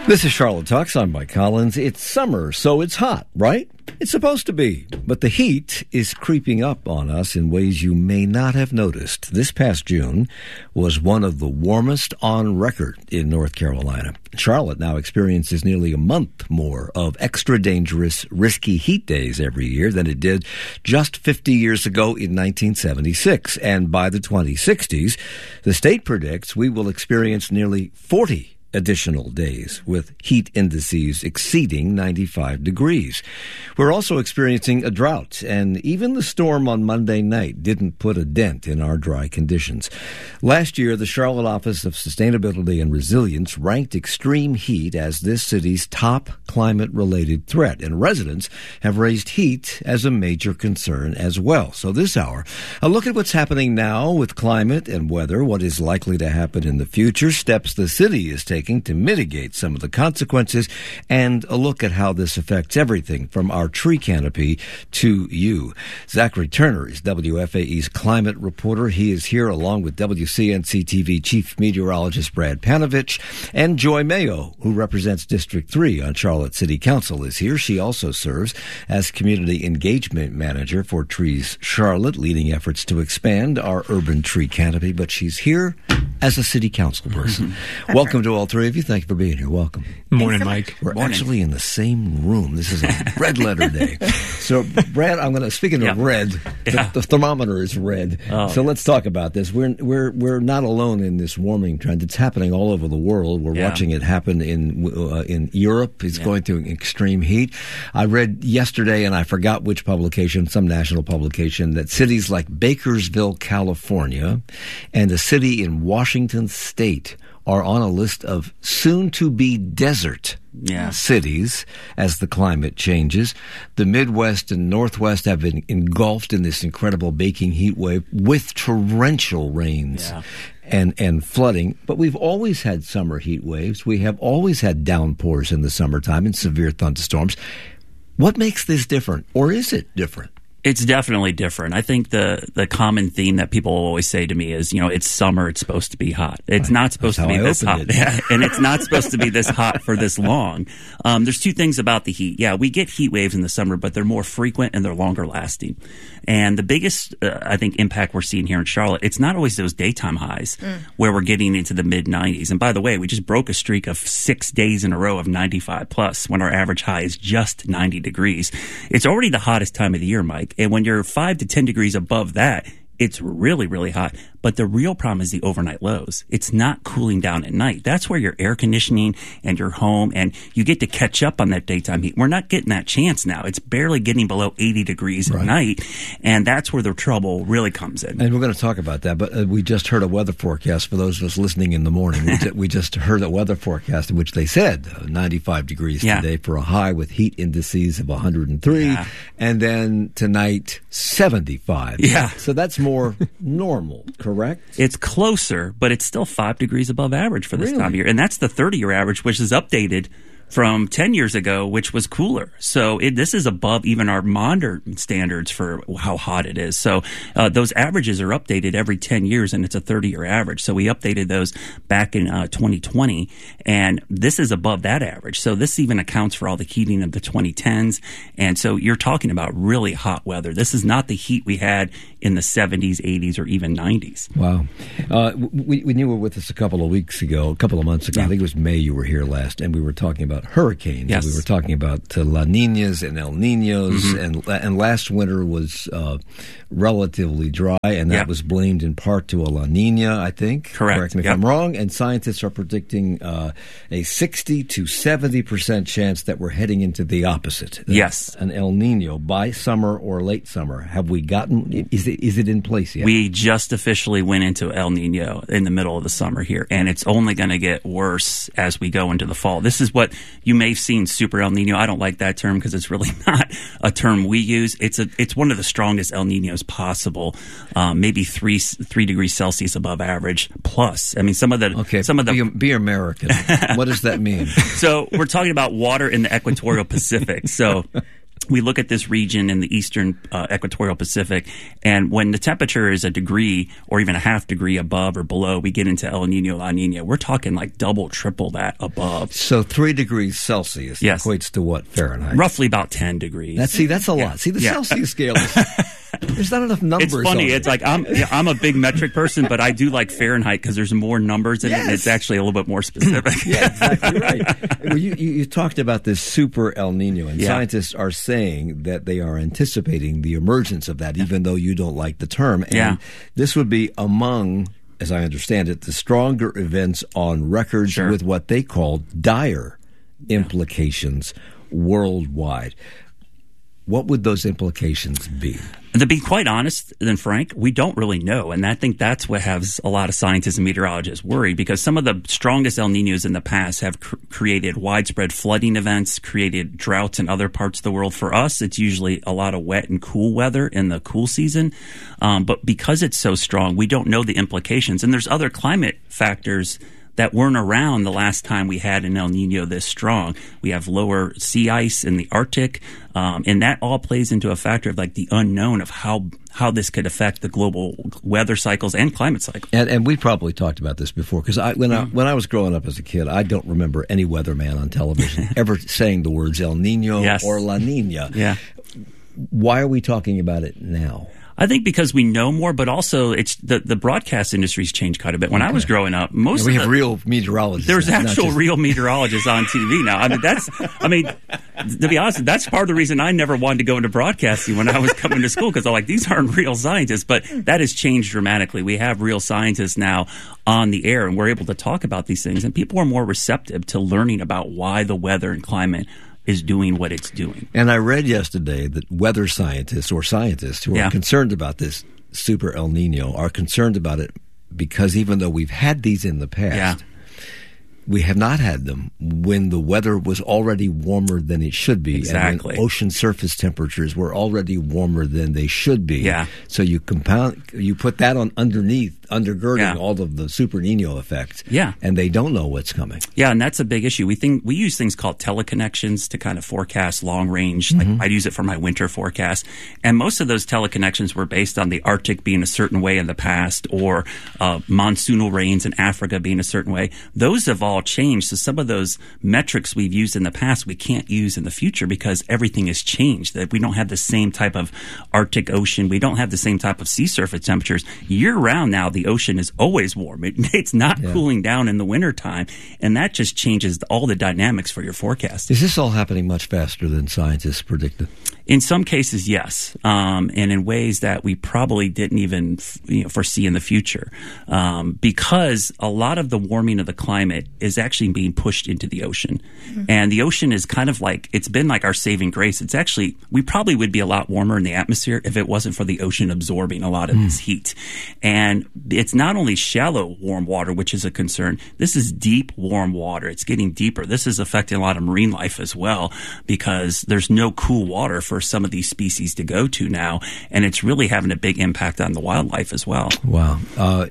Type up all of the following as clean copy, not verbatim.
This is Charlotte Talks. I'm Mike Collins. It's summer, so it's hot, right? It's supposed to be. But the heat is creeping up on us in ways you may not have noticed. This past June was one of the warmest on record in North Carolina. Charlotte now experiences nearly a month more of extra dangerous, risky heat days every year than it did just 50 years ago in 1976. And by the 2060s, the state predicts we will experience nearly 40 additional days with heat indices exceeding 95 degrees. We're also experiencing a drought, and even the storm on Monday night didn't put a dent in our dry conditions. Last year, the Charlotte Office of Sustainability and Resilience ranked extreme heat as this city's top climate-related threat, and residents have raised heat as a major concern as well. So this hour, a look at what's happening now with climate and weather, what is likely to happen in the future, steps the city is taking to mitigate some of the consequences, and a look at how this affects everything from our tree canopy to you. Zachary Turner is WFAE's climate reporter. He is here along with WCNC-TV Chief Meteorologist Brad Panovich, and Joy Mayo, who represents District 3 on Charlotte City Council, is here. She also serves as Community Engagement Manager for Trees Charlotte, leading efforts to expand our urban tree canopy, but she's here as a city council person. Welcome to all three of you. Thank you for being here. Welcome. Morning, Mike. We're actually in the same room. This is a red letter day. So, Brad, speaking of red, the thermometer is red. Oh. So let's talk about this. We're not alone in this warming trend. It's happening all over the world. We're watching it happen in Europe. It's going through extreme heat. I read yesterday, and I forgot which publication, some national publication, that cities like Bakersville, California, and a city in Washington State are on a list of soon-to-be desert cities as the climate changes. The Midwest and Northwest have been engulfed in this incredible baking heat wave with torrential rains and flooding. But we've always had summer heat waves. We have always had downpours in the summertime and severe thunderstorms. What makes this different, or is it different? It's definitely different. I think the common theme that people always say to me is, it's summer, it's supposed to be hot. It's not supposed to be this hot. And it's not supposed to be this hot for this long. There's two things about the heat. Yeah, we get heat waves in the summer, but they're more frequent and they're longer lasting. And the biggest, I think, impact we're seeing here in Charlotte, it's not always those daytime highs where we're getting into the mid-90s. And by the way, we just broke a streak of 6 days in a row of 95 plus when our average high is just 90 degrees. It's already the hottest time of the year, Mike. And when you're 5 to 10 degrees above that, it's really, really hot. But the real problem is the overnight lows. It's not cooling down at night. That's where your air conditioning and your home, and you get to catch up on that daytime heat. We're not getting that chance now. It's barely getting below 80 degrees at night, and that's where the trouble really comes in. And we're going to talk about that, but we just heard a weather forecast for those of us listening in the morning. We just heard a weather forecast in which they said 95 degrees today for a high with heat indices of 103, and then tonight 75. Yeah. So that's more normal, correct? It's closer, but it's still 5 degrees above average for this time of year. And that's the 30-year average, which is updated from 10 years ago, which was cooler. So this is above even our modern standards for how hot it is. So those averages are updated every 10 years, and it's a 30-year average. So we updated those back in 2020, and this is above that average. So this even accounts for all the heating of the 2010s. And so you're talking about really hot weather. This is not the heat we had in the 70s, 80s, or even 90s. Wow. When you were with us a couple of months ago, I think it was May you were here last, and we were talking about hurricanes. Yes. We were talking about La Niñas and El Niños, and last winter was relatively dry, and that was blamed in part to a La Niña, I think. Correct me if I'm wrong. And scientists are predicting a 60 to 70% chance that we're heading into the opposite. Yes. An El Niño by summer or late summer. Have we gotten, is it in place yet? We just officially went into El Niño in the middle of the summer here, and it's only going to get worse as we go into the fall. This is what you may have seen, Super El Nino. I don't like that term because it's really not a term we use. It's one of the strongest El Niños possible, maybe 3 degrees Celsius above average plus. I mean, be American. What does that mean? So we're talking about water in the equatorial Pacific. So we look at this region in the eastern equatorial Pacific, and when the temperature is a degree or even a half degree above or below, we get into El Nino, La Nina. We're talking like double, triple that above. So 3 degrees Celsius equates to what Fahrenheit? Roughly about 10 degrees. That's a lot. See, the Celsius scale is... There's not enough numbers. It's funny. It's like I'm a big metric person, but I do like Fahrenheit because there's more numbers in it, and it's actually a little bit more specific. Yeah, exactly right. Well, you talked about this super El Nino, and scientists are saying that they are anticipating the emergence of that, even though you don't like the term. And this would be among, as I understand it, the stronger events on records with what they call dire implications worldwide. What would those implications be? To be quite honest, then Frank, we don't really know. And I think that's what has a lot of scientists and meteorologists worried, because some of the strongest El Ninos in the past have created widespread flooding events, created droughts in other parts of the world. For us, it's usually a lot of wet and cool weather in the cool season. But because it's so strong, we don't know the implications. And there's other climate factors that weren't around the last time we had an El Nino this strong. We have lower sea ice in the Arctic, and that all plays into a factor of like the unknown of how this could affect the global weather cycles and climate cycles. And we probably talked about this before, because when I was growing up as a kid, I don't remember any weatherman on television ever saying the words El Nino or La Nina. Yeah. Why are we talking about it now? I think because we know more, but also it's the broadcast industry's changed quite a bit. When I was growing up, we have real meteorologists. There's actual real meteorologists on TV now. To be honest, that's part of the reason I never wanted to go into broadcasting when I was coming to school, because I'm like, these aren't real scientists. But that has changed dramatically. We have real scientists now on the air, and we're able to talk about these things, and people are more receptive to learning about why the weather and climate is doing what it's doing. And I read yesterday that weather scientists or scientists who are concerned about this super El Nino are concerned about it because even though we've had these in the past, we have not had them when the weather was already warmer than it should be. Exactly. And when ocean surface temperatures were already warmer than they should be. Yeah. So you put that on undergirding all of the Super Nino effects. Yeah. And they don't know what's coming. Yeah, and that's a big issue. We use things called teleconnections to kind of forecast long range. Like I use it for my winter forecast. And most of those teleconnections were based on the Arctic being a certain way in the past, or monsoonal rains in Africa being a certain way. Those have all changed. So some of those metrics we've used in the past we can't use in the future because everything has changed. That we don't have the same type of Arctic Ocean. We don't have the same type of sea surface temperatures. Year round now, the ocean is always warm. It's not cooling down in the wintertime, and that just changes all the dynamics for your forecast. Is this all happening much faster than scientists predicted? In some cases, yes, and in ways that we probably didn't even foresee in the future, because a lot of the warming of the climate is actually being pushed into the ocean, and the ocean is kind of like, it's been like our saving grace. It's actually, we probably would be a lot warmer in the atmosphere if it wasn't for the ocean absorbing a lot of this heat. And it's not only shallow warm water, which is a concern. This is deep warm water. It's getting deeper. This is affecting a lot of marine life as well, because there's no cool water for some of these species to go to now, and it's really having a big impact on the wildlife as well. Wow.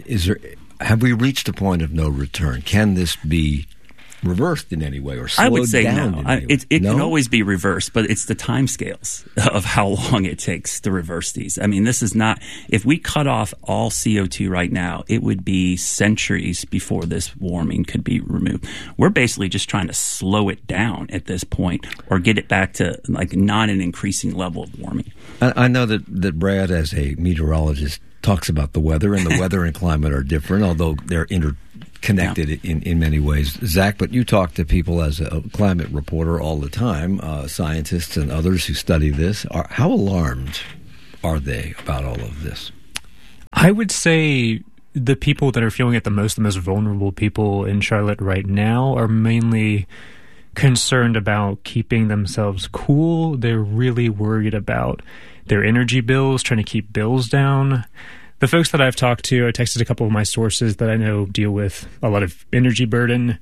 Have we reached a point of no return? Can this be reversed in any way or slowed down? I would say no. It can always be reversed, but it's the time scales of how long it takes to reverse these. I mean, this is not, if we cut off all CO2 right now, it would be centuries before this warming could be removed. We're basically just trying to slow it down at this point, or get it back to like not an increasing level of warming. I know that Brad, as a meteorologist, talks about the weather, and the weather and climate are different, although they're interconnected in many ways. Zach, but you talk to people as a climate reporter all the time, scientists and others who study this. How alarmed are they about all of this? I would say the people that are feeling it the most vulnerable people in Charlotte right now are mainly concerned about keeping themselves cool. They're really worried about their energy bills, trying to keep bills down. The folks that I've talked to, I texted a couple of my sources that I know deal with a lot of energy burden,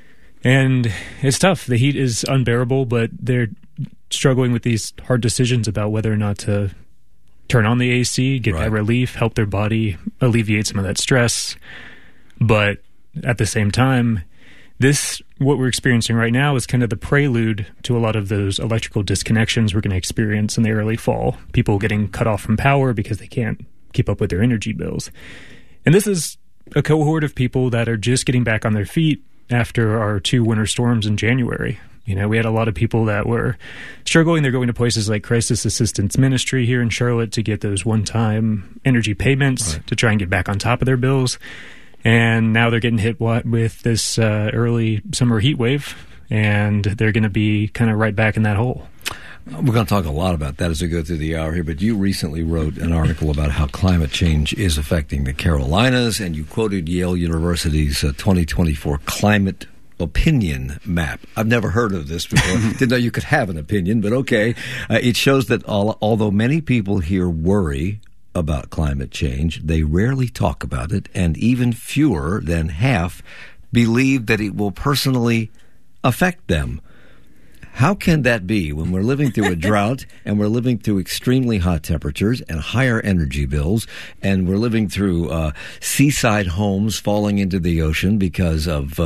and it's tough. The heat is unbearable, but they're struggling with these hard decisions about whether or not to turn on the AC, get that relief, help their body alleviate some of that stress. But at the same time, what we're experiencing right now is kind of the prelude to a lot of those electrical disconnections we're going to experience in the early fall. People getting cut off from power because they can't keep up with their energy bills. And this is a cohort of people that are just getting back on their feet after our 2 winter storms in January. We had a lot of people that were struggling. They're going to places like Crisis Assistance Ministry here in Charlotte to get those one-time energy payments to try and get back on top of their bills. And now they're getting hit with this early summer heat wave, and they're going to be kind of right back in that hole. We're going to talk a lot about that as we go through the hour here, but you recently wrote an article about how climate change is affecting the Carolinas, and you quoted Yale University's 2024 climate opinion map. I've never heard of this before. Didn't know you could have an opinion, but okay. It shows that although many people here worry about climate change, they rarely talk about it, and even fewer than half believe that it will personally affect them. How can that be when we're living through a drought and we're living through extremely hot temperatures and higher energy bills, and we're living through seaside homes falling into the ocean because of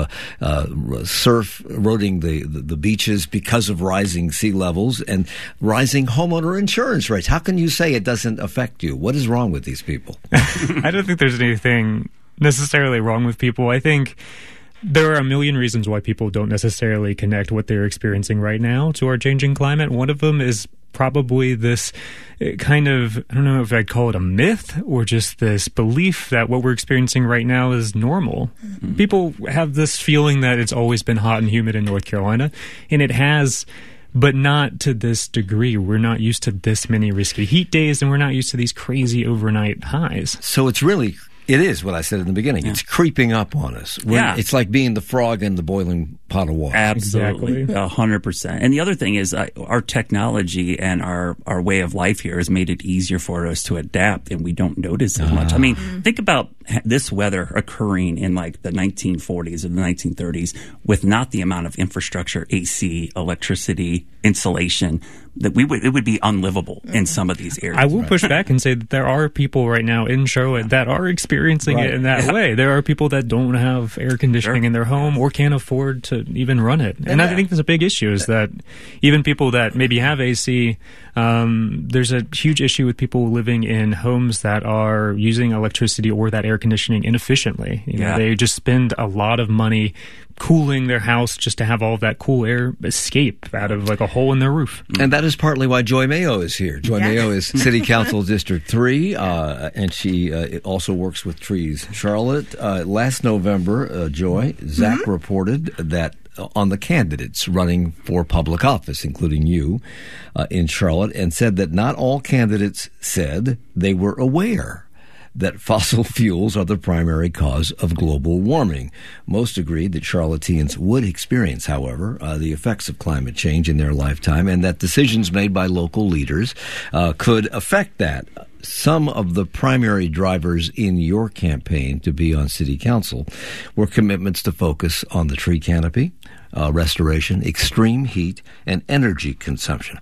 surf eroding the beaches because of rising sea levels and rising homeowner insurance rates? How can you say it doesn't affect you? What is wrong with these people? I don't think there's anything necessarily wrong with people. I think there are a million reasons why people don't necessarily connect what they're experiencing right now to our changing climate. One of them is probably this kind of, I don't know if I'd call it a myth or just this belief that what we're experiencing right now is normal. Mm-hmm. People have this feeling that it's always been hot and humid in North Carolina, and it has, but not to this degree. We're not used to this many risky heat days, and we're not used to these crazy overnight highs. So it is what I said in the beginning. Yeah. It's creeping up on us. It's like being the frog in the boiling pot of water. Absolutely. 100%. And the other thing is our technology and our way of life here has made it easier for us to adapt, and we don't notice as much. I mean, think about this weather occurring in like the 1940s or the 1930s with not the amount of infrastructure, AC, electricity, insulation, that it would be unlivable in some of these areas. I will push back and say that there are people right now in Charlotte that are experiencing it in that way. There are people that don't have air conditioning in their home or can't afford to even run it. And I think that's a big issue, is that even people that maybe have AC, there's a huge issue with people living in homes that are using electricity or that air conditioning inefficiently. They just spend a lot of money cooling their house just to have all of that cool air escape out of like a hole in their roof. And that is partly why Joy Mayo is here. Joy Mayo is City Council District 3, and she also works with Trees Charlotte. Last November, Joy, Zach reported that on the candidates running for public office, including you, in Charlotte, and said that not all candidates said they were aware that fossil fuels are the primary cause of global warming. Most agreed that Charlotteans would experience, however, the effects of climate change in their lifetime, and that decisions made by local leaders could affect that. Some of the primary drivers in your campaign to be on City Council were commitments to focus on the tree canopy, restoration, extreme heat, and energy consumption.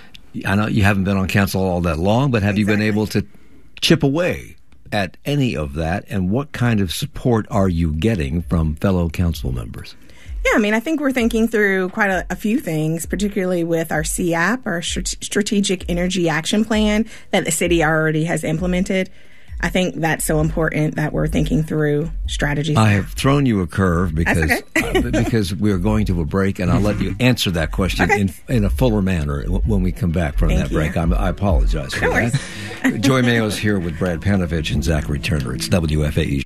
I know you haven't been on council all that long, but have you been able to chip away at any of that, and what kind of support are you getting from fellow council members? Yeah, I mean, I think we're thinking through quite a few things, particularly with our CAP, our Strategic Energy Action Plan, that the city already has implemented. I think that's so important that we're thinking through strategies. I have thrown you a curve because because we're going to a break, and I'll let you answer that question in a fuller manner when we come back from that break. I apologize for that. Joy Mayo is here with Brad Panovich and Zachary Turner. It's WFAE.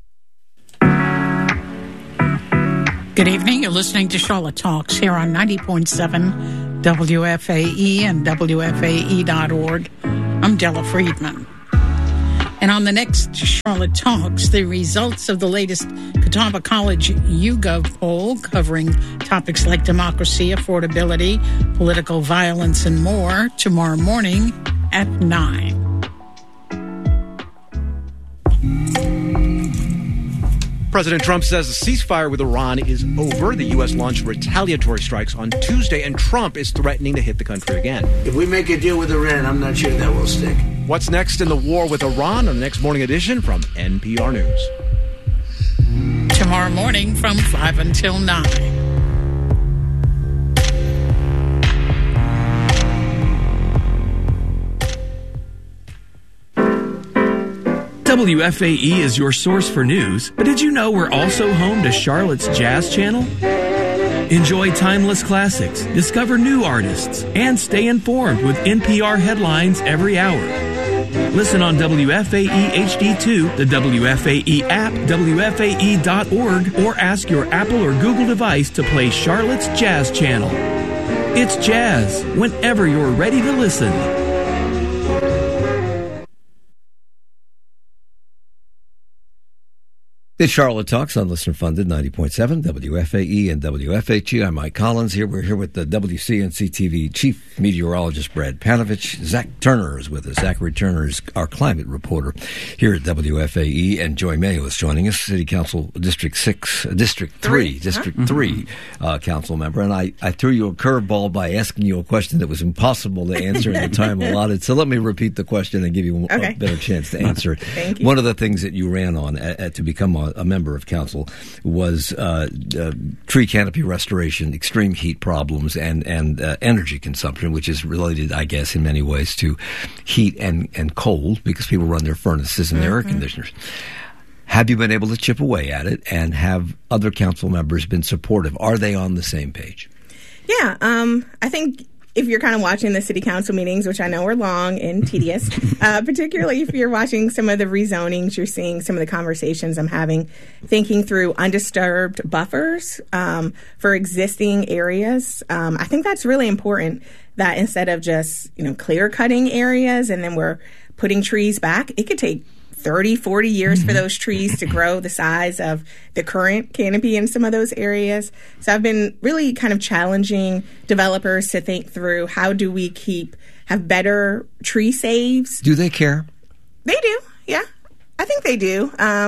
Good evening. You're listening to Charlotte Talks here on 90.7 WFAE and WFAE.org. I'm Della Friedman. And on the next Charlotte Talks, the results of the latest Catawba College YouGov poll covering topics like democracy, affordability, political violence, and more tomorrow morning at 9. President Trump says the ceasefire with Iran is over. The U.S. launched retaliatory strikes on Tuesday, and Trump is threatening to hit the country again. If we make a deal with Iran, I'm not sure that will stick. What's next in the war with Iran on the next morning edition from NPR News. Tomorrow tomorrow morning from 5 until 9. WFAE is your source for news, but did you know we're also home to Charlotte's Jazz Channel? Enjoy timeless classics, discover new artists, and stay informed with NPR headlines every hour. Listen on WFAE HD2, the WFAE app, WFAE.org, or ask your Apple or Google device to play Charlotte's Jazz Channel. It's jazz whenever you're ready to listen. It's Charlotte Talks on Listener Funded 90.7 WFAE and WFHE. I'm Mike Collins here. We're here with the WCNC-TV Chief Meteorologist Brad Panovich. Zach Turner is with us. Zachary Turner is our climate reporter here at WFAE, and Joy Mayo is joining us, City Council District 3 council member. And I threw you a curveball by asking you a question that was impossible to answer in the time allotted. So let me repeat the question and give you a better chance to answer it. Thank you. One of the things that you ran on to become a member of council was tree canopy restoration, extreme heat problems, and energy consumption, which is related, I guess, in many ways to heat and cold because people run their furnaces and their air conditioners. Have you been able to chip away at it, and have other council members been supportive? Are they on the same page? Yeah, I think if you're kind of watching the city council meetings, which I know are long and tedious, particularly if you're watching some of the rezonings, you're seeing some of the conversations I'm having, thinking through undisturbed buffers for existing areas. I think that's really important, that instead of just, clear cutting areas and then we're putting trees back, it could take 30, 40 years for those trees to grow the size of the current canopy in some of those areas. So I've been really kind of challenging developers to think through, how do we have better tree saves? Do they care? They do, yeah. I think they do.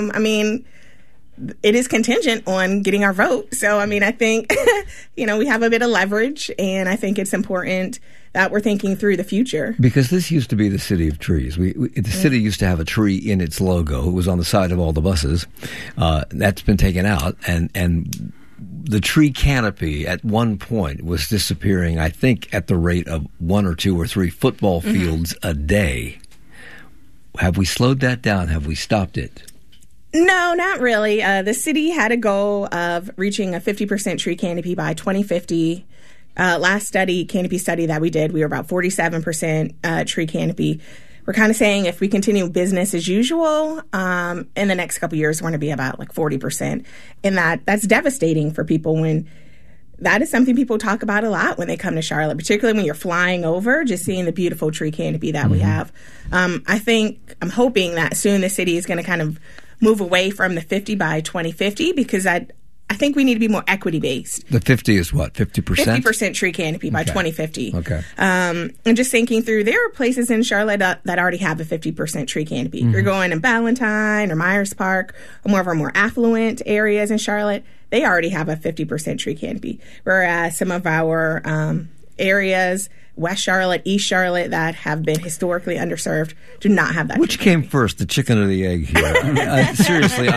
It is contingent on getting our vote. So, I think, we have a bit of leverage, and I think it's important that we're thinking through the future. Because this used to be the city of trees. The city used to have a tree in its logo. It was on the side of all the buses. That's been taken out, and the tree canopy at one point was disappearing, I think, at the rate of 1 or 2 or 3 football fields a day. Have we slowed that down? Have we stopped it? No, not really. The city had a goal of reaching a 50% tree canopy by 2050. Last canopy study that we did, we were about 47% tree canopy. We're kind of saying if we continue business as usual, in the next couple of years, we're going to be about 40%. And that's devastating for people, when that is something people talk about a lot when they come to Charlotte, particularly when you're flying over, just seeing the beautiful tree canopy that we have. I'm hoping that soon the city is going to kind of move away from the 50 by 2050, because I think we need to be more equity-based. The 50 is what, 50%? 50% tree canopy by 2050. Okay. And just thinking through, there are places in Charlotte that already have a 50% tree canopy. You're going in Ballantyne or Myers Park, or more of our more affluent areas in Charlotte, they already have a 50% tree canopy. Whereas some of our areas, West Charlotte, East Charlotte, that have been historically underserved, do not have that. Which came first, the chicken or the egg here? Seriously,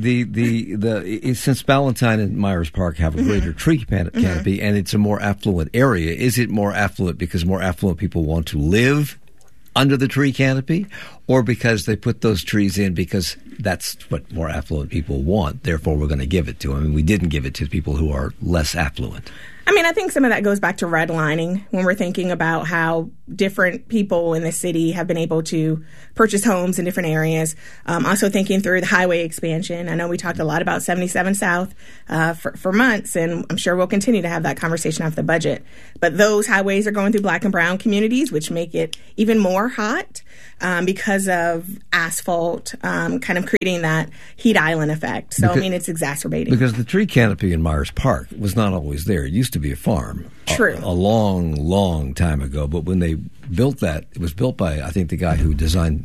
since Ballantyne and Myers Park have a greater tree canopy, and it's a more affluent area, is it more affluent because more affluent people want to live under the tree canopy, or because they put those trees in because that's what more affluent people want, therefore we're going to give it to them, and we didn't give it to people who are less affluent? I think some of that goes back to redlining, when we're thinking about how different people in the city have been able to purchase homes in different areas. Also thinking through the highway expansion. I know we talked a lot about 77 South for months, and I'm sure we'll continue to have that conversation after the budget. But those highways are going through Black and brown communities, which make it even more hot because of asphalt kind of creating that heat island effect. So, it's exacerbating. Because the tree canopy in Myers Park was not always there. It used to be a farm. True. A long, long time ago. But when they built that, it was built by, I think, the guy who designed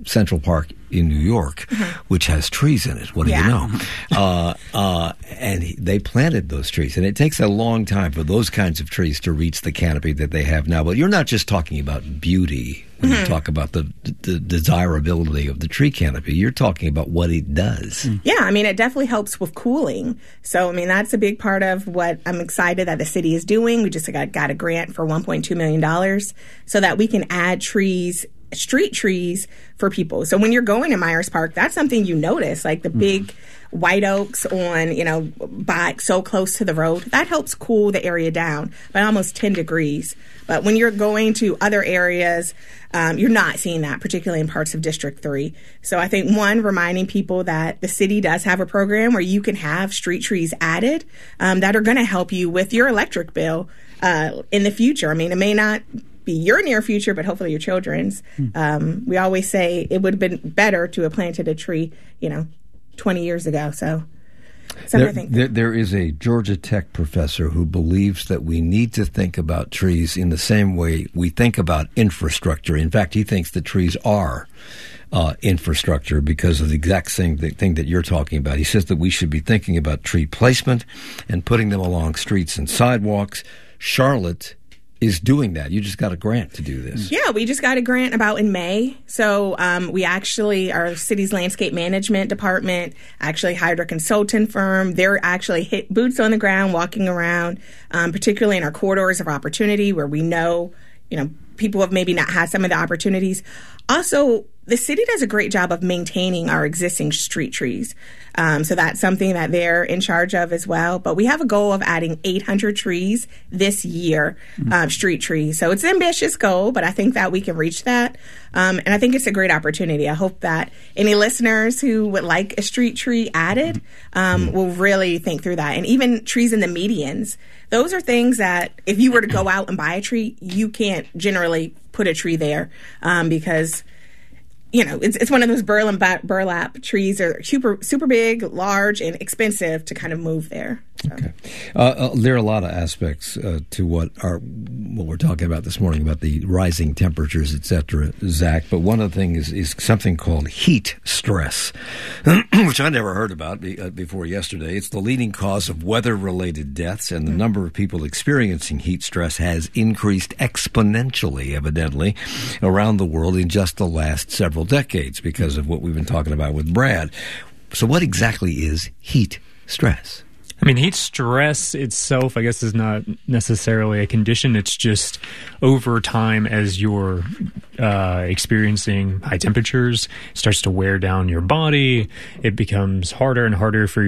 Central Park in New York, which has trees in it. What do you know? And they planted those trees. And it takes a long time for those kinds of trees to reach the canopy that they have now. But you're not just talking about beauty when you talk about the desirability of the tree canopy. You're talking about what it does. Yeah, I mean, it definitely helps with cooling. So, I mean, that's a big part of what I'm excited that the city is doing. We just got a grant for $1.2 million so that we can add trees, street trees for people. So when you're going to Myers Park, that's something you notice, like the big white oaks on, by so close to the road. That helps cool the area down by almost 10 degrees. But when you're going to other areas, you're not seeing that, particularly in parts of District 3. So I think, one, reminding people that the city does have a program where you can have street trees added that are going to help you with your electric bill in the future. I mean, it may not be your near future, but hopefully your children's. We always say it would have been better to have planted a tree, 20 years ago. So there is a Georgia Tech professor who believes that we need to think about trees in the same way we think about infrastructure. In fact, he thinks that trees are infrastructure because of the exact same thing that you're talking about. He says that we should be thinking about tree placement and putting them along streets and sidewalks. Charlotte is doing that. You just got a grant to do this. Yeah, we just got a grant about in May. So we actually, our city's landscape management department actually hired a consultant firm. They're actually boots on the ground, walking around, particularly in our corridors of opportunity where we know, people have maybe not had some of the opportunities. Also, the city does a great job of maintaining our existing street trees. So that's something that they're in charge of as well. But we have a goal of adding 800 trees this year, street trees. So it's an ambitious goal, but I think that we can reach that. And I think it's a great opportunity. I hope that any listeners who would like a street tree added will really think through that. And even trees in the medians. Those are things that if you were to go out and buy a tree, you can't generally put a tree there because it's one of those burlap trees that are super big, large, and expensive to kind of move there. So. Okay. There are a lot of aspects to what we're talking about this morning about the rising temperatures, et cetera, Zach. But one of the things is something called heat stress, which I never heard about before yesterday. It's the leading cause of weather-related deaths, and the number of people experiencing heat stress has increased exponentially, evidently, around the world in just the last several decades because of what we've been talking about with Brad. So what exactly is heat stress? I mean, heat stress itself, I guess, is not necessarily a condition. It's just over time as you're experiencing high temperatures, it starts to wear down your body. It becomes harder and harder for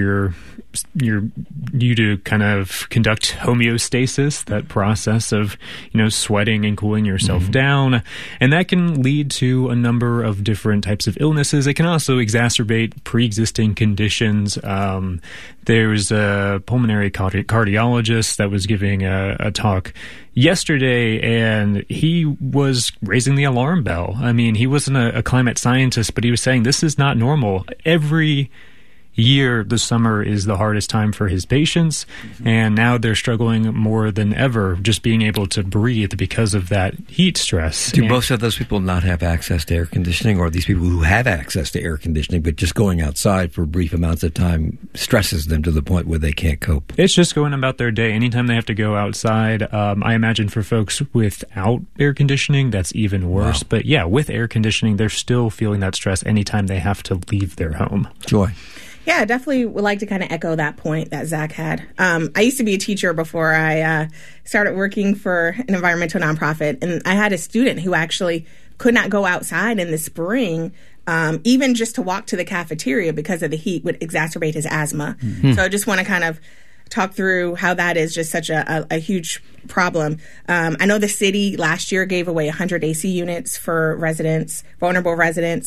you to kind of conduct homeostasis, that process of, sweating and cooling yourself down. And that can lead to a number of different types of illnesses. It can also exacerbate pre-existing conditions. There was a pulmonary cardiologist that was giving a talk yesterday, and he was raising the alarm bell. I mean, he wasn't a climate scientist, but he was saying this is not normal. Every year, the summer is the hardest time for his patients, and now they're struggling more than ever just being able to breathe because of that heat stress. Do most of those people not have access to air conditioning, or these people who have access to air conditioning but just going outside for brief amounts of time stresses them to the point where they can't cope? It's just going about their day. Anytime they have to go outside, I imagine for folks without air conditioning, that's even worse. Wow. But yeah, with air conditioning, they're still feeling that stress anytime they have to leave their home. Joy. Yeah, I definitely would like to kind of echo that point that Zach had. I used to be a teacher before I started working for an environmental nonprofit, and I had a student who actually could not go outside in the spring, even just to walk to the cafeteria because of the heat would exacerbate his asthma. So I just want to kind of talk through how that is just such a huge problem. I know the city last year gave away 100 AC units for residents, vulnerable residents.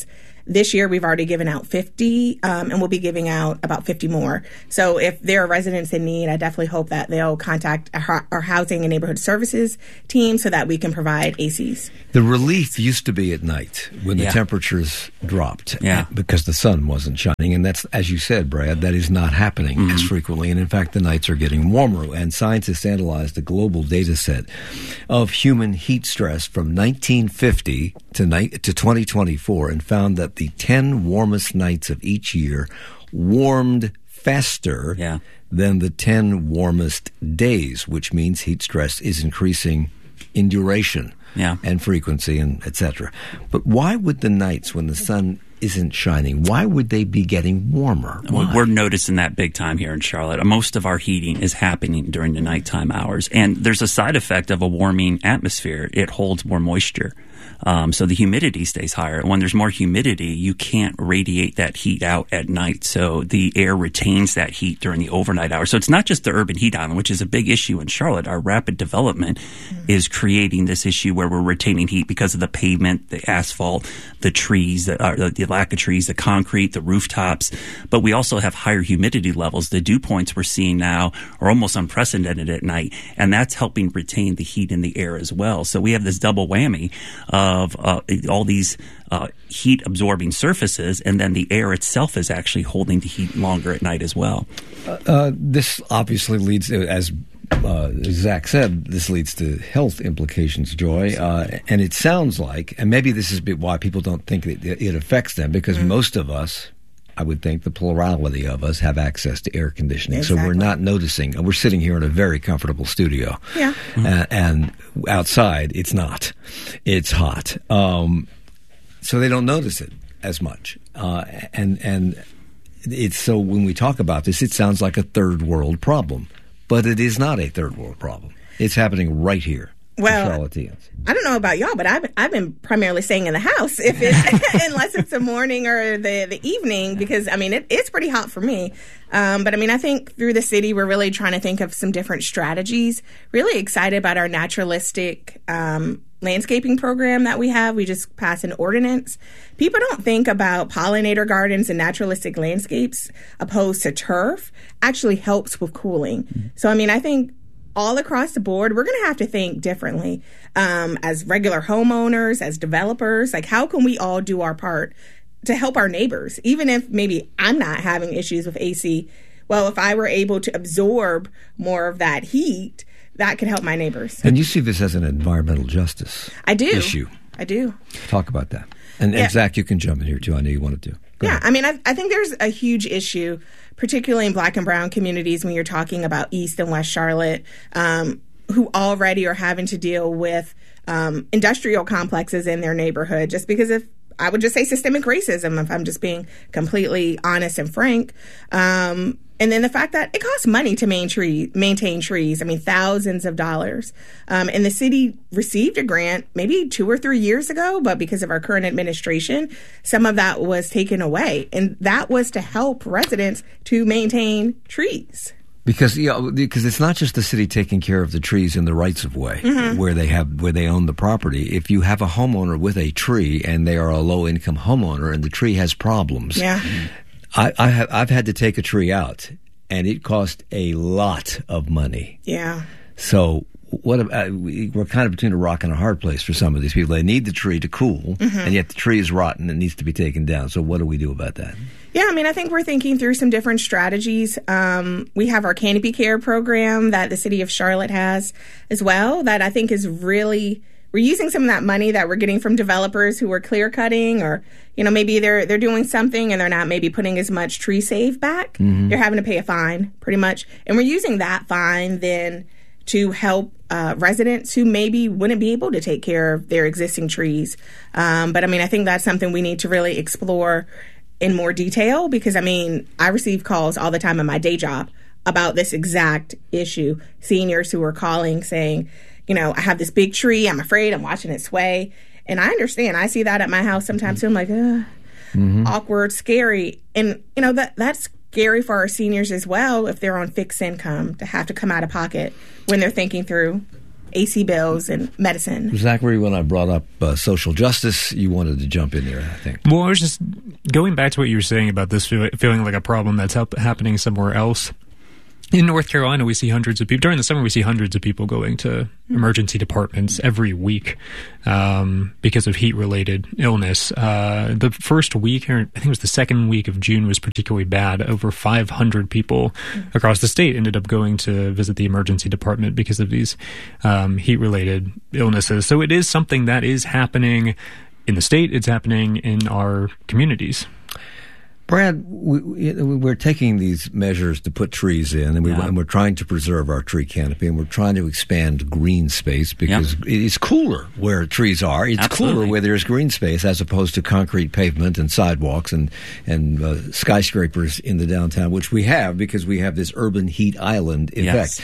This year, we've already given out 50, and we'll be giving out about 50 more. So if there are residents in need, I definitely hope that they'll contact our Housing and Neighborhood Services team so that we can provide ACs. The relief used to be at night when the temperatures dropped because the sun wasn't shining. And that's, as you said, Brad, that is not happening as frequently. And in fact, the nights are getting warmer. And scientists analyzed a global data set of human heat stress from 1950 to 2024 and found that the 10 warmest nights of each year warmed faster than the 10 warmest days, which means heat stress is increasing in duration and frequency and et cetera. But why would the nights when the sun isn't shining, why would they be getting warmer? Why? We're noticing that big time here in Charlotte. Most of our heating is happening during the nighttime hours. And there's a side effect of a warming atmosphere. It holds more moisture. So the humidity stays higher. When there's more humidity, you can't radiate that heat out at night. So the air retains that heat during the overnight hours. So it's not just the urban heat island, which is a big issue in Charlotte. Our rapid development is creating this issue where we're retaining heat because of the pavement, the asphalt, the trees, the lack of trees, the concrete, the rooftops. But we also have higher humidity levels. The dew points we're seeing now are almost unprecedented at night, and that's helping retain the heat in the air as well. So we have this double whammy of all these heat-absorbing surfaces, and then the air itself is actually holding the heat longer at night as well. This obviously leads, as Zach said, this leads to health implications, Joy. And it sounds like, and maybe this is why people don't think it affects them, because most of us, I would think the plurality of us have access to air conditioning. Exactly. So we're not noticing. We're sitting here in a very comfortable studio. Yeah. And outside, it's not. It's hot. So they don't notice it as much. And it's so when we talk about this, it sounds like a third world problem. But it is not a third world problem. It's happening right here. Well, I don't know about y'all, but I've been primarily staying in the house if it's unless it's the morning or the evening, because I mean it's pretty hot for me. But I mean, I think through the city we're really trying to think of some different strategies. Really excited about our naturalistic landscaping program that we have. We just passed an ordinance. People don't think about pollinator gardens and naturalistic landscapes opposed to turf actually helps with cooling. Mm-hmm. So I mean, I think all across the board, we're going to have to think differently as regular homeowners, as developers. Like, how can we all do our part to help our neighbors? Even if maybe I'm not having issues with AC, well, if I were able to absorb more of that heat, that could help my neighbors. And you see this as an environmental justice issue. I do. Talk about that. And Zach, you can jump in here, too. I know you wanted to. Go ahead. I mean, I think there's a huge issue, particularly in Black and brown communities when you're talking about East and West Charlotte, who already are having to deal with industrial complexes in their neighborhood just because of, I would just say, systemic racism, if I'm just being completely honest and frank. And then the fact that it costs money to maintain trees. I mean, thousands of dollars. And the city received a grant maybe 2 or 3 years ago, but because of our current administration, some of that was taken away. And that was to help residents to maintain trees. Because it's not just the city taking care of the trees in the rights of way where they own the property. If you have a homeowner with a tree and they are a low income homeowner and the tree has problems, I've had to take a tree out, and it cost a lot of money. Yeah. So we're kind of between a rock and a hard place for some of these people. They need the tree to cool, and yet the tree is rotten and needs to be taken down. So what do we do about that? Yeah, I mean, I think we're thinking through some different strategies. We have our Canopy Care program that the city of Charlotte has as well that I think is really... We're using some of that money that we're getting from developers who are clear cutting, or, maybe they're doing something and they're not maybe putting as much tree save back. They're having to pay a fine pretty much. And we're using that fine then to help residents who maybe wouldn't be able to take care of their existing trees. But I mean, I think that's something we need to really explore in more detail because, I mean, I receive calls all the time in my day job about this exact issue. Seniors who are calling saying, I have this big tree. I'm afraid. I'm watching it sway. And I understand. I see that at my house sometimes too. I'm like, awkward, scary. And, that's scary for our seniors as well if they're on fixed income to have to come out of pocket when they're thinking through AC bills and medicine. Zachary, when I brought up social justice, you wanted to jump in there, I think. Well, I was just going back to what you were saying about this feeling like a problem that's happening somewhere else. In North Carolina, we see hundreds of people. During the summer, we see hundreds of people going to emergency departments every week because of heat-related illness. The first week, or I think it was the second week of June, was particularly bad. Over 500 people across the state ended up going to visit the emergency department because of these heat-related illnesses. So it is something that is happening in the state. It's happening in our communities. Brad, we're taking these measures to put trees in, and we're trying to preserve our tree canopy, and we're trying to expand green space because it's cooler where trees are. It's cooler where there's green space as opposed to concrete pavement and sidewalks and skyscrapers in the downtown, which we have because we have this urban heat island effect.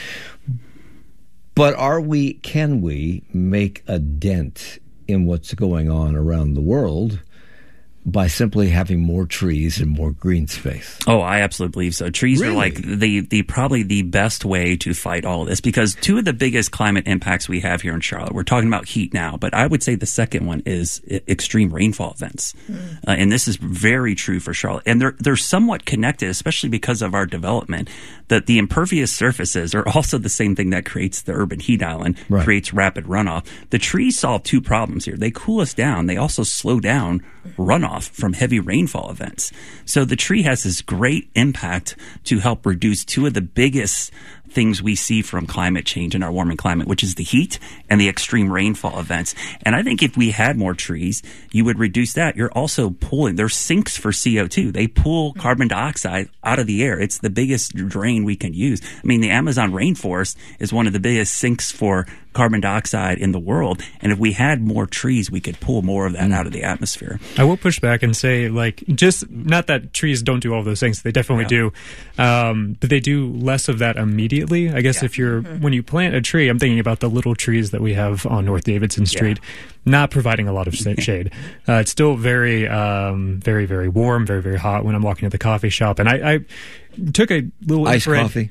But can we make a dent in what's going on around the world by simply having more trees and more green space? Oh, I absolutely believe so. Trees are like the probably the best way to fight all of this, because two of the biggest climate impacts we have here in Charlotte, we're talking about heat now, but I would say the second one is extreme rainfall events. And this is very true for Charlotte. And they're somewhat connected, especially because of our development, that the impervious surfaces are also the same thing that creates the urban heat island, creates rapid runoff. The trees solve two problems here. They cool us down. They also slow down runoff from heavy rainfall events. So the tree has this great impact to help reduce two of the biggest things we see from climate change in our warming climate, which is the heat and the extreme rainfall events. And I think if we had more trees, you would reduce that. You're also pulling, they're sinks for CO2. They pull carbon dioxide out of the air. It's the biggest drain we can use. I mean, the Amazon rainforest is one of the biggest sinks for carbon dioxide in the world. And if we had more trees, we could pull more of that out of the atmosphere. I will push back and say, just not that trees don't do all those things. They definitely do. But they do less of that immediately. I guess if when you plant a tree, I'm thinking about the little trees that we have on North Davidson Street, not providing a lot of shade. It's still very, very, very warm, very, very hot when I'm walking to the coffee shop. And I took a little iced coffee.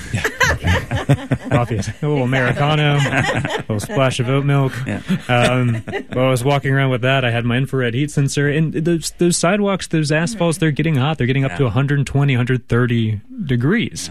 Coffee, a little Americano, a little splash of oat milk. While I was walking around with that, I had my infrared heat sensor, and those sidewalks, those asphalts, they're getting hot. They're getting up to 120, 130 degrees.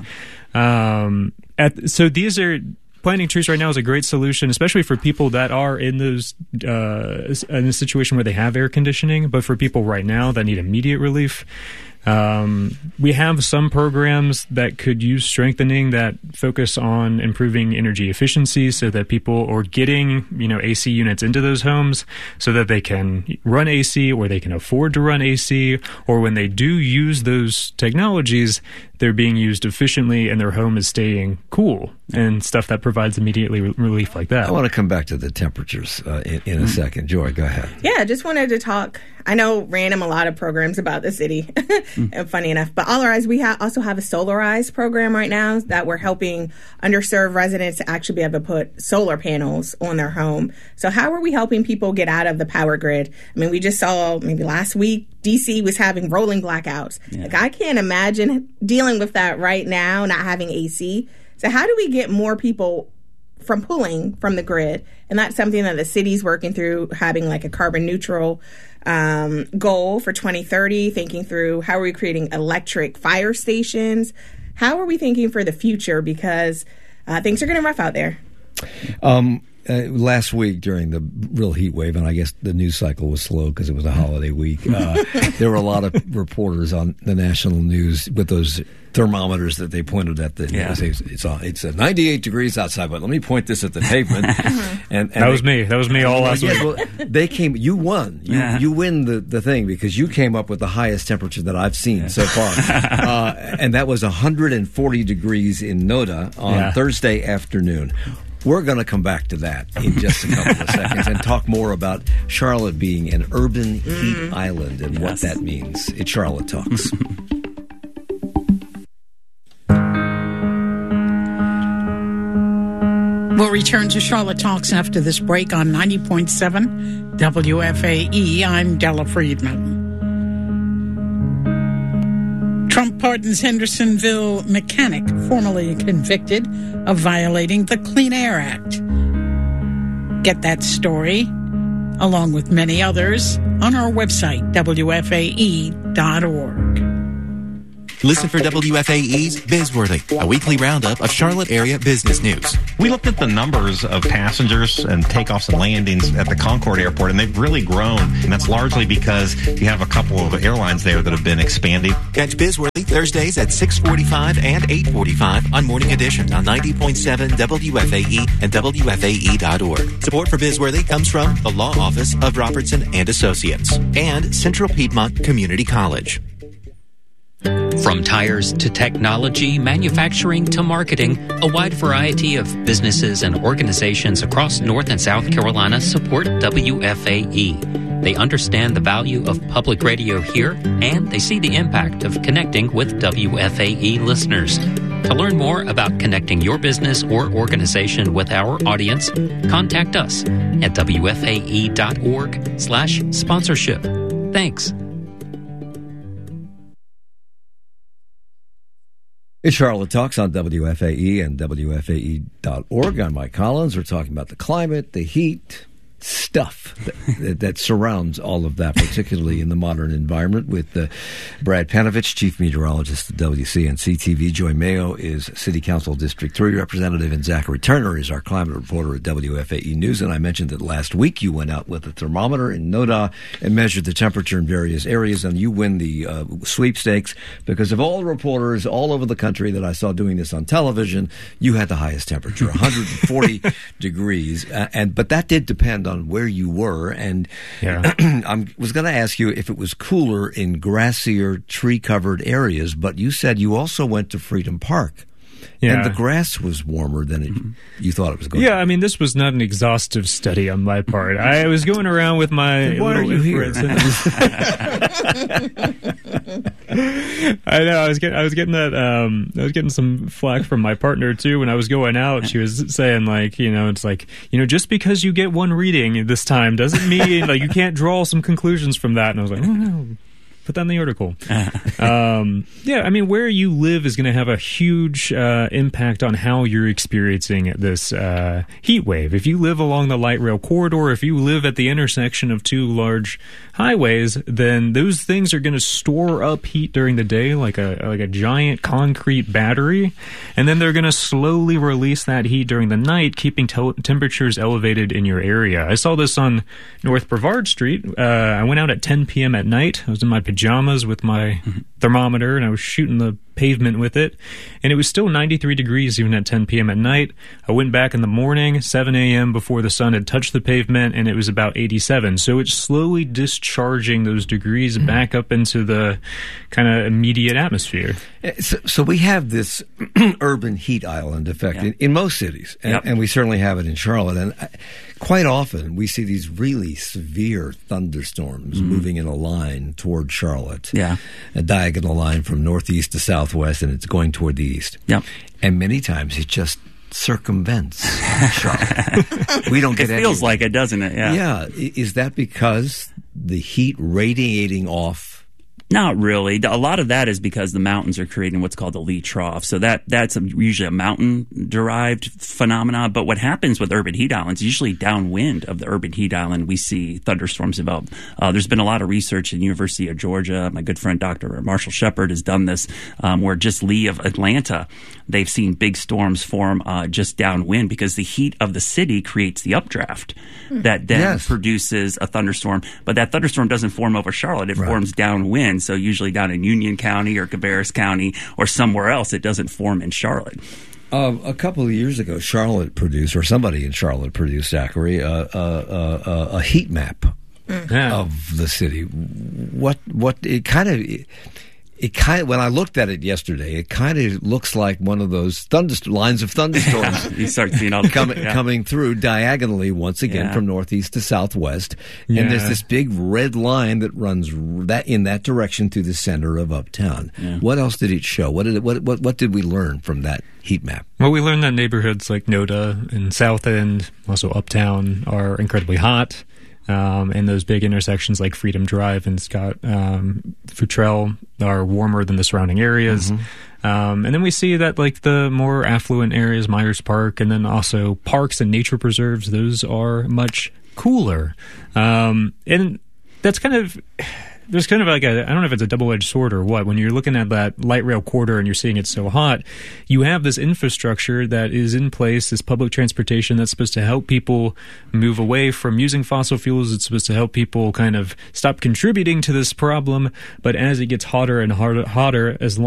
So these are planting trees right now is a great solution, especially for people that are in those in a situation where they have air conditioning. But for people right now that need immediate relief, we have some programs that could use strengthening that focus on improving energy efficiency so that people are getting, AC units into those homes so that they can run AC or they can afford to run AC, or when they do use those technologies, they're being used efficiently and their home is staying cool and stuff that provides immediate relief like that. I want to come back to the temperatures in a second. Joy, go ahead. Yeah, just wanted to talk. I know random a lot of programs about the city, funny enough. But Allrise, we also have a Solarize program right now that we're helping underserved residents to actually be able to put solar panels on their home. So how are we helping people get out of the power grid? I mean, we just saw maybe last week, DC was having rolling blackouts. I can't imagine dealing with that right now, not having AC. So how do we get more people from pulling from the grid? And that's something that the city's working through, having like a carbon neutral goal for 2030, thinking through how are we creating electric fire stations? How are we thinking for the future? Because things are getting rough out there. Last week during the real heat wave, and I guess the news cycle was slow because it was a holiday week, there were a lot of reporters on the national news with those thermometers that they pointed at. It's 98 degrees outside, but let me point this at the pavement. and that was me. That was me all last week. Well, they came. You won. You win the thing because you came up with the highest temperature that I've seen so far, and that was 140 degrees in Noda on Thursday afternoon. We're going to come back to that in just a couple of seconds and talk more about Charlotte being an urban heat island and what that means. It's Charlotte Talks. We'll return to Charlotte Talks after this break on 90.7 WFAE. I'm Della Friedman. Trump pardons Hendersonville mechanic formerly convicted of violating the Clean Air Act. Get that story, along with many others, on our website, WFAE.org. Listen for WFAE's Bizworthy, a weekly roundup of Charlotte area business news. We looked at the numbers of passengers and takeoffs and landings at the Concord Airport, and they've really grown. And that's largely because you have a couple of airlines there that have been expanding. Catch Bizworthy Thursdays at 6:45 and 8:45 on Morning Edition on 90.7 WFAE and WFAE.org. Support for Bizworthy comes from the Law Office of Robertson and Associates and Central Piedmont Community College. From tires to technology, manufacturing to marketing, a wide variety of businesses and organizations across North and South Carolina support WFAE. They understand the value of public radio here, and they see the impact of connecting with WFAE listeners. To learn more about connecting your business or organization with our audience, contact us at WFAE.org/sponsorship. Thanks. It's Charlotte Talks on WFAE and WFAE.org. I'm Mike Collins. We're talking about the climate, the heat, stuff that surrounds all of that, particularly in the modern environment, with Brad Panovich, Chief Meteorologist at WCNC-TV. Joy Mayo is City Council District 3 Representative, and Zachary Turner is our climate reporter at WFAE News. And I mentioned that last week you went out with a thermometer in NODA and measured the temperature in various areas, and you win the sweepstakes because of all the reporters all over the country that I saw doing this on television, you had the highest temperature, 140 degrees. But that did depend on where you were, and I was going to ask you if it was cooler in grassier, tree-covered areas, but you said you also went to Freedom Park. Yeah. And the grass was warmer than you thought it was going to be. Yeah, I mean, this was not an exhaustive study on my part. I was going around with my... Why are you here? I know. I was getting that. I was getting some flack from my partner too when I was going out. She was saying it's like just because you get one reading this time doesn't mean like you can't draw some conclusions from that. And I was like, oh no. Put that in the article. Yeah, I mean, where you live is going to have a huge impact on how you're experiencing this heat wave. If you live along the light rail corridor, if you live at the intersection of two large highways, then those things are going to store up heat during the day like a giant concrete battery, and then they're going to slowly release that heat during the night, keeping temperatures elevated in your area. I saw this on North Brevard Street. I went out at 10 p.m. at night. I was in my pajamas with my thermometer, and I was shooting the pavement with it, and it was still 93 degrees even at 10 p.m. at night. I went back in the morning, 7 a.m. before the sun had touched the pavement, and it was about 87. So it's slowly discharging those degrees back up into the kind of immediate atmosphere. So we have this urban heat island effect in most cities, and we certainly have it in Charlotte. And quite often we see these really severe thunderstorms moving in a line toward Charlotte, a diagonal line from northeast to southwest, and it's going toward the east. And many times it just circumvents Charlotte. We don't get it. Feels like it, doesn't it? Yeah. Is that because the heat radiating off? Not really. A lot of that is because the mountains are creating what's called the Lee Trough. So that's usually a mountain-derived phenomena. But what happens with urban heat islands, usually downwind of the urban heat island, we see thunderstorms develop. There's been a lot of research in the University of Georgia. My good friend Dr. Marshall Shepard has done this, where just lee of Atlanta, they've seen big storms form just downwind because the heat of the city creates the updraft that then produces a thunderstorm. But that thunderstorm doesn't form over Charlotte. It forms downwind. So usually down in Union County or Cabarrus County or somewhere else, it doesn't form in Charlotte. A couple of years ago, Charlotte produced, or somebody in Charlotte produced, Zachary, a heat map of the city. When I looked at it yesterday, it kind of looks like one of those lines of thunderstorms. You start seeing all the coming through diagonally once again from northeast to southwest, and there's this big red line that runs in that direction through the center of Uptown. What else did it show? What did we learn from that heat map? Well, we learned that neighborhoods like NODA and South End, also Uptown, are incredibly hot. and those big intersections like Freedom Drive and Scott Futrell are warmer than the surrounding areas. And then we see that like the more affluent areas, Myers Park, and then also parks and nature preserves, those are much cooler. And that's kind of... There's kind of like I don't know if it's a double-edged sword or what. When you're looking at that light rail corridor and you're seeing it so hot, you have this infrastructure that is in place, this public transportation that's supposed to help people move away from using fossil fuels. It's supposed to help people kind of stop contributing to this problem. But as it gets hotter and hotter, as long